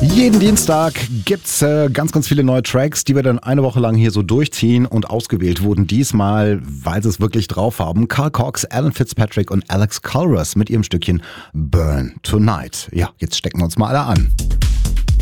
Jeden Dienstag gibt's ganz, ganz viele neue Tracks, die wir dann eine Woche lang hier so durchziehen und ausgewählt wurden. Diesmal, weil sie es wirklich drauf haben. Carl Cox, Alan Fitzpatrick und Alex Culress mit ihrem Stückchen Burn Tonight. Ja, jetzt stecken wir uns mal alle an.